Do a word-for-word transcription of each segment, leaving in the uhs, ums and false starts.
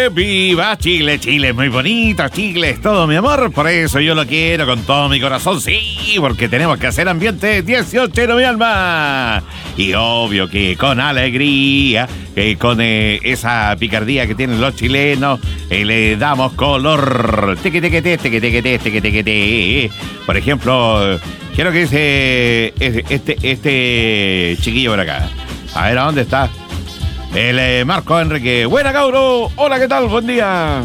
Chile, viva Chile, Chile es muy bonito, Chile es todo mi amor, por eso yo lo quiero con todo mi corazón, sí, porque tenemos que hacer ambiente dieciocho en mi alma. Y obvio que con alegría, que con eh, esa picardía que tienen los chilenos, eh, le damos color. Teque, teque, te, teque, teque, te, teque, teque, te. Por ejemplo, quiero que ese, este, este chiquillo por acá, a ver, ¿a dónde está? El eh, Marco Enrique. Buena, Cauro. Hola, ¿qué tal? Buen día.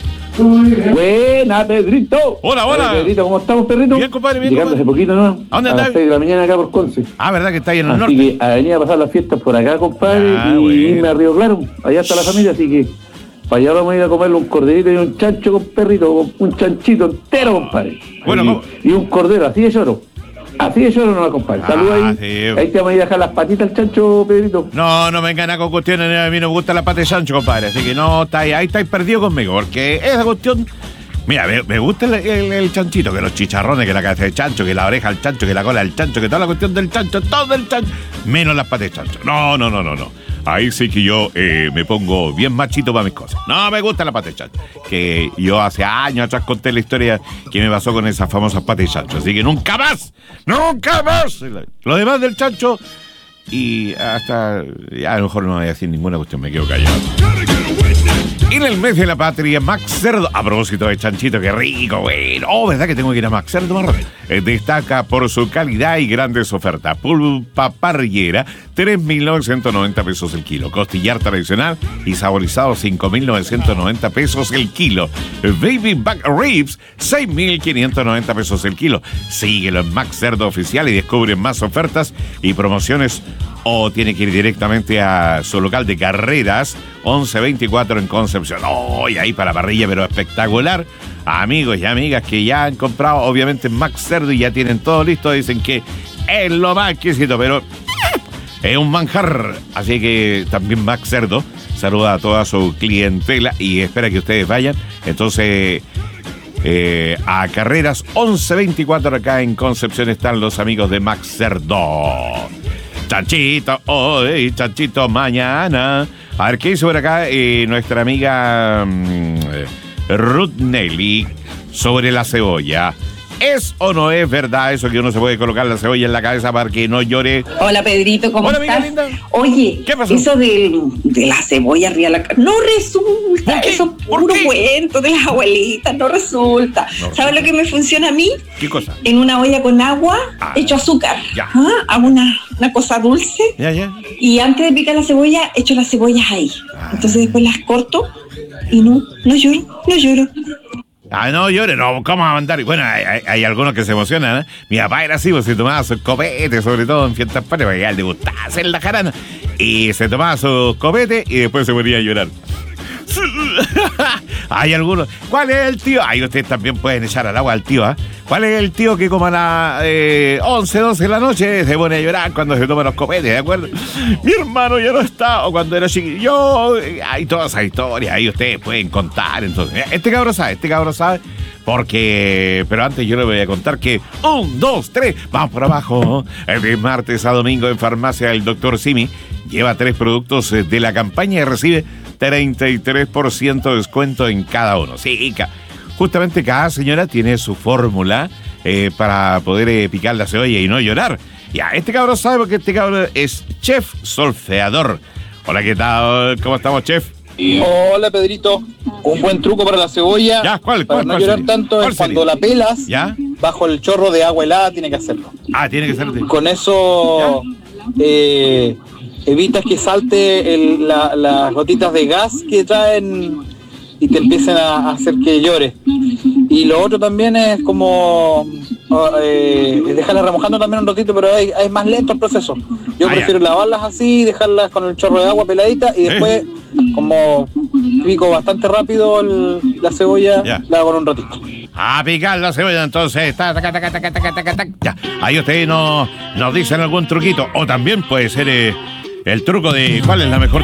Buena, Pedrito. Hola, hola. Hola, Pedrito, ¿cómo estamos, perrito? Bien, compadre, bien, Llegando compadre. hace poquito, ¿no? ¿A dónde a estás? las seis de la mañana acá por Conce. Ah, ¿verdad que está ahí en el así norte? que a venir a pasar las fiestas por acá, compadre, Ah, y bueno. irme a Río Claro. Allá está la familia, así que para allá vamos a ir a comerle un corderito y un chancho con perrito, con un chanchito entero, compadre. Bueno, y, ¿cómo? y un cordero, así de lloro. Así de lloro no la compadre. Ah, Saludos ahí. sí. Ahí te vamos a ir a dejar las patitas al chancho, Pedrito. No, no me engana con cuestiones. A mí no me gusta la pata de chancho, compadre. Así que no, está ahí, ahí estáis perdido conmigo. Porque esa cuestión. Mira, me, me gusta el, el, el chanchito, que los chicharrones, que la cabeza del chancho, que la oreja del chancho, que la cola del chancho, que toda la cuestión del chancho, todo el chancho. Menos las patas de chancho. No, no, no, no, no. Ahí sí que yo eh, me pongo bien machito para mis cosas. No me gusta la pata de chancho. Que yo hace años atrás conté la historia que me pasó con esas famosas patas de chancho. Así que nunca más, nunca más. Lo demás del chancho y hasta... Ya, a lo mejor no voy a decir ninguna cuestión, me quedo callado. En el mes de la patria, Max Cerdo, a propósito de chanchito, qué rico, bueno. Oh, ¿verdad que tengo que ir a Max Cerdo más rápido? Eh, destaca por su calidad y grandes ofertas. Pulpa parrillera, tres mil novecientos noventa pesos el kilo. Costillar tradicional y saborizado, cinco mil novecientos noventa pesos el kilo. Baby back ribs, seis mil quinientos noventa pesos el kilo. Síguelo en Max Cerdo Oficial y descubre más ofertas y promociones. O tiene que ir directamente a su local de carreras, once veinticuatro en Concepción. ¡Oh! Y ahí para parrilla, pero espectacular. Amigos y amigas que ya han comprado, obviamente, Max Cerdo y ya tienen todo listo. Dicen que es lo más exquisito, pero es un manjar. Así que también Max Cerdo saluda a toda su clientela y espera que ustedes vayan. Entonces... Eh, a carreras once veinticuatro acá en Concepción están los amigos de Max Cerdo. Chanchito hoy, chanchito mañana. A ver, ¿qué hizo por acá eh, nuestra amiga um, Ruth Nelly sobre la cebolla? ¿Es o no es verdad eso que uno se puede colocar la cebolla en la cabeza para que no llore? Hola, Pedrito, ¿cómo Hola, estás? amiga linda. Oye, ¿Qué pasó? eso de, de la cebolla arriba de la cabeza, no resulta. ¿Por qué? Eso es ¿Por puro qué? cuento de las abuelitas, no resulta. No ¿Sabes resulta. lo que me funciona a mí? ¿Qué cosa? En una olla con agua, Ah, echo azúcar. ya. ¿Ah? Hago una, una cosa dulce. Ya, ya. Y antes de picar la cebolla, echo las cebollas ahí. Ah. Entonces después las corto y no, no lloro, no lloro. Ah, no llore, no, ¿cómo va a mandar? Bueno, hay, hay, hay algunos que se emocionan, ¿eh? Mi papá era así, pues se tomaba sus copetes, sobre todo en fiestas patrias, porque a él le gustaba hacer la jarana. Y se tomaba sus copetes y después se ponía a llorar. Hay algunos. ¿Cuál es el tío? Ahí ustedes también pueden echar al agua al tío, ¿eh? ¿Cuál es el tío que como a las eh, once, doce de la noche se pone a llorar cuando se toma los copetes, ¿de acuerdo? Mi hermano ya no está, o cuando era chiquillo. Yo, hay todas esas historias, ahí ustedes pueden contar. Entonces, este cabrón sabe, este cabrón sabe. Porque, pero antes yo le voy a contar que un, dos, tres, vamos por abajo. De martes a domingo en Farmacia el doctor Simi lleva tres productos de la campaña y recibe treinta y tres por ciento de descuento en cada uno. Sí, ca- justamente cada señora tiene su fórmula eh, para poder eh, picar la cebolla y no llorar. Ya, este cabrón sabe porque este cabrón es chef solfeador. Hola, ¿qué tal? ¿Cómo estamos, chef? Hola, Pedrito. Un buen truco para la cebolla, Ya, ¿cuál, para cuál, no cuál llorar sería? tanto, ¿Cuál es cuando sería? la pelas, ¿Ya? bajo el chorro de agua helada, tiene que hacerlo. Ah, tiene que ser de... Con eso eh, evitas que salte el- la- las gotitas de gas que traen y te empiecen a hacer que llores. Y lo otro también es como eh, dejarlas remojando también un ratito, pero es, es más lento el proceso. Yo Ah, prefiero ya. lavarlas así, dejarlas con el chorro de agua peladita y después, como pico bastante rápido el- la cebolla, Ya. la hago en un ratito. A picar la cebolla, entonces. Ta, taca, taca, taca, taca, taca, taca. Ya. Ahí ustedes nos, nos dicen algún truquito. O también puede ser eh, el truco de cuál es la mejor